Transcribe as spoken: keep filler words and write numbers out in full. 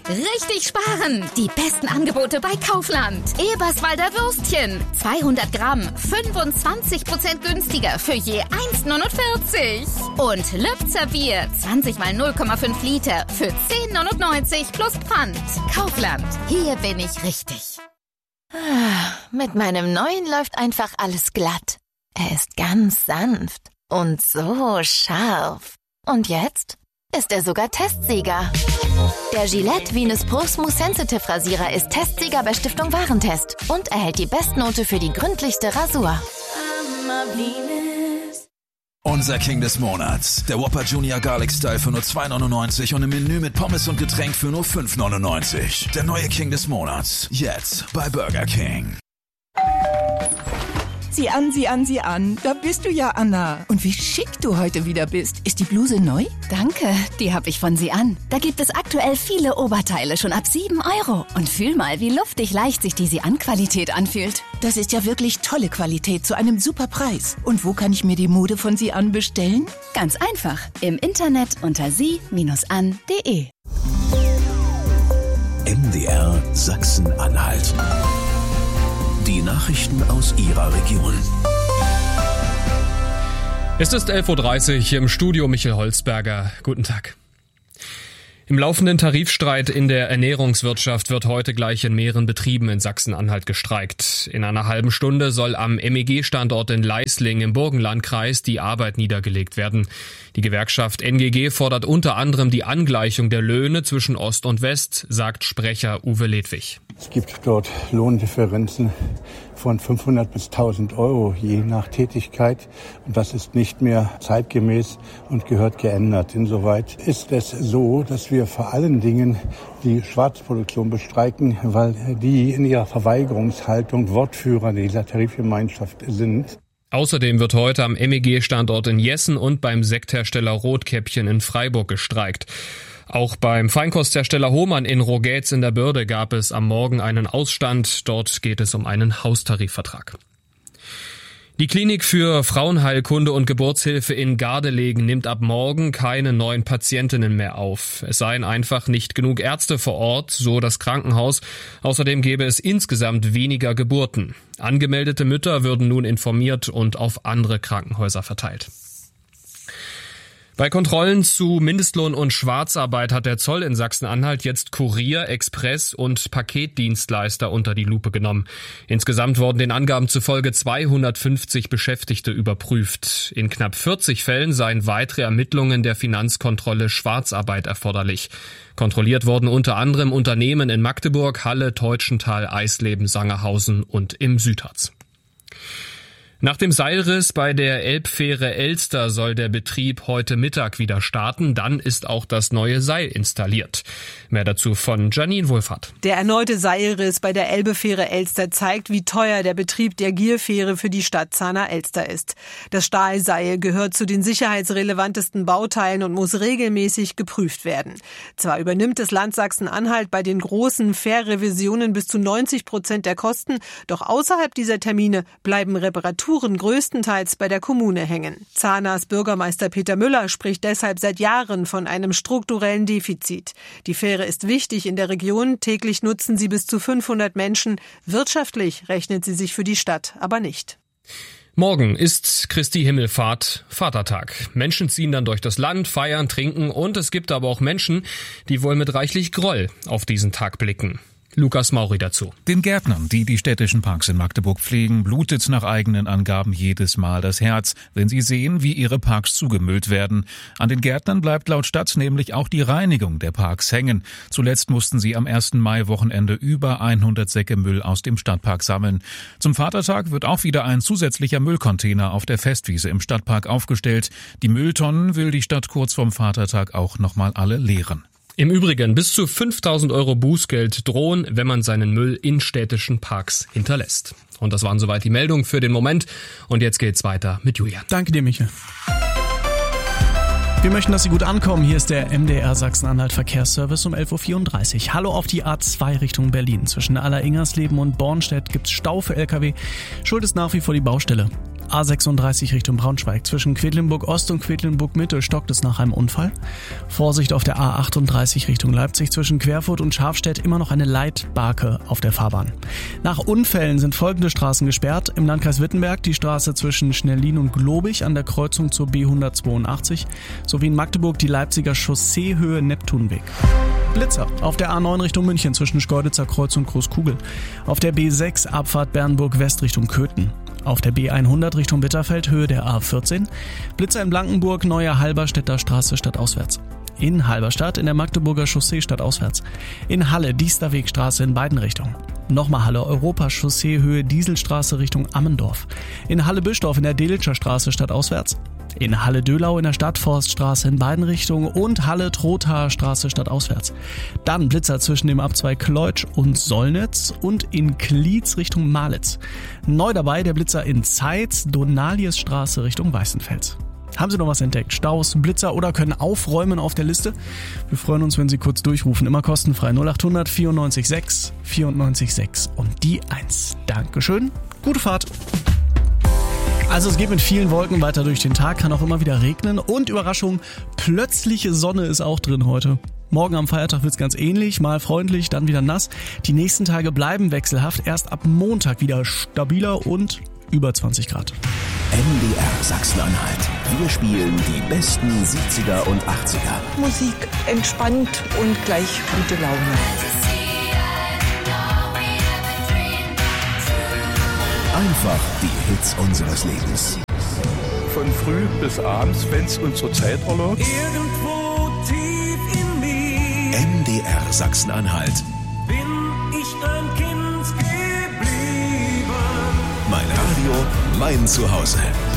richtig sparen. Die besten Angebote bei Kaufland. Eberswalder Würstchen. zweihundert Gramm, fünfundzwanzig Prozent günstiger für je eins neunundvierzig. Und Lübzer Bier, zwanzig mal null Komma fünf Liter für zehn neunundneunzig plus Pfand. Kaufland, hier bin ich richtig. Mit meinem neuen läuft einfach alles glatt. Er ist ganz sanft und so scharf. Und jetzt ist er sogar Testsieger. Der Gillette Venus Pro Smooth Sensitive Rasierer ist Testsieger bei Stiftung Warentest und erhält die Bestnote für die gründlichste Rasur. Unser King des Monats. Der Whopper Junior Garlic Style für nur zwei neunundneunzig und im Menü mit Pommes und Getränk für nur fünf neunundneunzig. Der neue King des Monats. Jetzt bei Burger King. Sieh an, sieh an, sieh an. Da bist du ja, Anna. Und wie schick du heute wieder bist. Ist die Bluse neu? Danke, die habe ich von Sie an. Da gibt es aktuell viele Oberteile schon ab sieben Euro. Und fühl mal, wie luftig leicht sich die Sie an Qualität anfühlt. Das ist ja wirklich tolle Qualität zu einem super Preis. Und wo kann ich mir die Mode von Sie an bestellen? Ganz einfach. Im Internet unter sie an punkt de. M D R Sachsen-Anhalt. Die Nachrichten aus Ihrer Region. Es ist elf Uhr dreißig, im Studio Michael Holzberger. Guten Tag. Im laufenden Tarifstreit in der Ernährungswirtschaft wird heute gleich in mehreren Betrieben in Sachsen-Anhalt gestreikt. In einer halben Stunde soll am M E G-Standort in Leisling im Burgenlandkreis die Arbeit niedergelegt werden. Die Gewerkschaft N G G fordert unter anderem die Angleichung der Löhne zwischen Ost und West, sagt Sprecher Uwe Ledwig. Es gibt dort Lohndifferenzen von fünfhundert bis tausend Euro je nach Tätigkeit. Und das ist nicht mehr zeitgemäß und gehört geändert. Insoweit ist es so, dass wir vor allen Dingen die Schwarzproduktion bestreiken, weil die in ihrer Verweigerungshaltung Wortführer dieser Tarifgemeinschaft sind. Außerdem wird heute am M E G-Standort in Jessen und beim Sekthersteller Rotkäppchen in Freiburg gestreikt. Auch beim Feinkosthersteller Hohmann in Rogetz in der Börde gab es am Morgen einen Ausstand. Dort geht es um einen Haustarifvertrag. Die Klinik für Frauenheilkunde und Geburtshilfe in Gardelegen nimmt ab morgen keine neuen Patientinnen mehr auf. Es seien einfach nicht genug Ärzte vor Ort, so das Krankenhaus. Außerdem gäbe es insgesamt weniger Geburten. Angemeldete Mütter würden nun informiert und auf andere Krankenhäuser verteilt. Bei Kontrollen zu Mindestlohn und Schwarzarbeit hat der Zoll in Sachsen-Anhalt jetzt Kurier-, Express- und Paketdienstleister unter die Lupe genommen. Insgesamt wurden den Angaben zufolge zweihundertfünfzig Beschäftigte überprüft. In knapp vierzig Fällen seien weitere Ermittlungen der Finanzkontrolle Schwarzarbeit erforderlich. Kontrolliert wurden unter anderem Unternehmen in Magdeburg, Halle, Teutschenthal, Eisleben, Sangerhausen und im Südharz. Nach dem Seilriss bei der Elbfähre Elster soll der Betrieb heute Mittag wieder starten. Dann ist auch das neue Seil installiert. Mehr dazu von Janine Wohlfahrt. Der erneute Seilriss bei der Elbfähre Elster zeigt, wie teuer der Betrieb der Gierfähre für die Stadt Zahner-Elster ist. Das Stahlseil gehört zu den sicherheitsrelevantesten Bauteilen und muss regelmäßig geprüft werden. Zwar übernimmt das Land Sachsen-Anhalt bei den großen Fährrevisionen bis zu neunzig Prozent der Kosten, doch außerhalb dieser Termine bleiben Reparaturen größtenteils bei der Kommune hängen. Zahners Bürgermeister Peter Müller spricht deshalb seit Jahren von einem strukturellen Defizit. Die Fähre ist wichtig in der Region, täglich nutzen sie bis zu fünfhundert Menschen. Wirtschaftlich rechnet sie sich für die Stadt aber nicht. Morgen ist Christi Himmelfahrt, Vatertag. Menschen ziehen dann durch das Land, feiern, trinken und es gibt aber auch Menschen, die wohl mit reichlich Groll auf diesen Tag blicken. Lukas Mauri dazu. Den Gärtnern, die die städtischen Parks in Magdeburg pflegen, blutet nach eigenen Angaben jedes Mal das Herz, wenn sie sehen, wie ihre Parks zugemüllt werden. An den Gärtnern bleibt laut Stadt nämlich auch die Reinigung der Parks hängen. Zuletzt mussten sie am ersten Mai-Wochenende über hundert Säcke Müll aus dem Stadtpark sammeln. Zum Vatertag wird auch wieder ein zusätzlicher Müllcontainer auf der Festwiese im Stadtpark aufgestellt. Die Mülltonnen will die Stadt kurz vorm Vatertag auch nochmal alle leeren. Im Übrigen bis zu fünftausend Euro Bußgeld drohen, wenn man seinen Müll in städtischen Parks hinterlässt. Und das waren soweit die Meldungen für den Moment. Und jetzt geht's weiter mit Julian. Danke dir, Michael. Wir möchten, dass Sie gut ankommen. Hier ist der M D R Sachsen-Anhalt Verkehrsservice um elf Uhr vierunddreißig. Hallo auf die A zwei Richtung Berlin. Zwischen Aller-Ingersleben und Bornstedt gibt's Stau für L K W. Schuld ist nach wie vor die Baustelle. A sechsunddreißig Richtung Braunschweig. Zwischen Quedlinburg Ost und Quedlinburg Mitte stockt es nach einem Unfall. Vorsicht auf der A achtunddreißig Richtung Leipzig. Zwischen Querfurt und Scharfstedt immer noch eine Leitbarke auf der Fahrbahn. Nach Unfällen sind folgende Straßen gesperrt. Im Landkreis Wittenberg die Straße zwischen Schnellin und Globig an der Kreuzung zur B hundertzweiundachtzig sowie in Magdeburg die Leipziger Chaussee Höhe Neptunweg. Blitzer auf der A neun Richtung München zwischen Schkeuditzer Kreuz und Großkugel. Auf der B sechs Abfahrt Bernburg West Richtung Köthen. Auf der B hundert Richtung Bitterfeld Höhe der A vierzehn. Blitzer in Blankenburg Neue Halberstädter Straße stadtauswärts. In Halberstadt in der Magdeburger Chaussee stadtauswärts. In Halle Diesterwegstraße in beiden Richtungen. Nochmal Halle Europa Chaussee Höhe Dieselstraße Richtung Ammendorf. In Halle Bischdorf in der Delitscher Straße stadtauswärts. In Halle Dölau in der Stadtforststraße in beiden Richtungen und Halle Trothaer Straße stadtauswärts. Dann Blitzer zwischen dem Abzweig Kleutsch und Sollnitz und in Klietz Richtung Malitz. Neu dabei der Blitzer in Zeitz, Donaliesstraße Richtung Weißenfels. Haben Sie noch was entdeckt? Staus, Blitzer oder können aufräumen auf der Liste? Wir freuen uns, wenn Sie kurz durchrufen. Immer kostenfrei null acht hundert vierundneunzig sechs vierundneunzig sechs und die eins. Dankeschön. Gute Fahrt. Also es geht mit vielen Wolken weiter durch den Tag, kann auch immer wieder regnen und Überraschung, plötzliche Sonne ist auch drin heute. Morgen am Feiertag wird's ganz ähnlich, mal freundlich, dann wieder nass. Die nächsten Tage bleiben wechselhaft, erst ab Montag wieder stabiler und über zwanzig Grad. M D R Sachsen-Anhalt. Wir spielen die besten siebziger und achtziger. Musik entspannt und gleich gute Laune. Einfach die Hits unseres Lebens. Von früh bis abends, wenn's unsere Zeit erlaubt. Irgendwo tief in mir. M D R Sachsen-Anhalt. Bin ich ein Kind geblieben. Mein Radio, mein Zuhause.